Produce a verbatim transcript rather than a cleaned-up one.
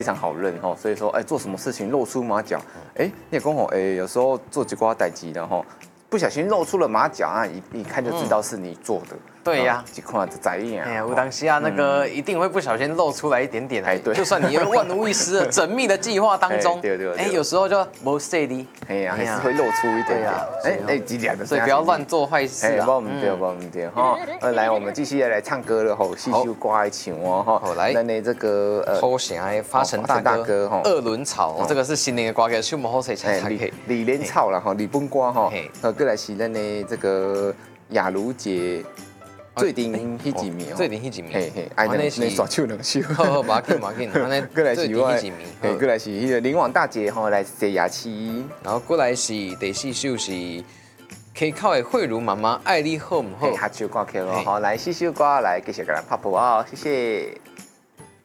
非常好认哈，所以说哎，做什么事情露出马脚，哎，你也跟我哎，有时候做几瓜代机然后不小心露出了马脚啊，一一看就知道是你做的。 对呀， 几块的仔呀。 哎呀，吴当西啊，那个一定会不小心露出来一点点。哎，对，就算你万无一失的缜密的计划当中，对对哎，有时候就没细的， 哎呀，还是会露出一点点。哎哎，几点的？ 所以不要乱做坏事啊。 不唔对，不唔对哈。呃，来，我们继续来唱歌了吼，细修瓜的唱哦哈。 好来， 那你这个呃，偷闲的发成大哥哈，二轮草，这个是新年的瓜，给秀模好谁才可以？ 李连草了哈，李本瓜哈。呃，过来是咱的这个雅茹姐。最顶迄几名， 最顶迄几名， 嘿嘿，安尼是耍手两手， 好好，马紧马紧，安尼过来是我， 嘿， 过来是迄个灵王大姐吼来洗牙齿， 然后过来是第四首是 K 口的慧茹妈妈爱你好唔好？ 下首歌曲咯，好来四首歌来继续给咱拍谱啊，谢谢。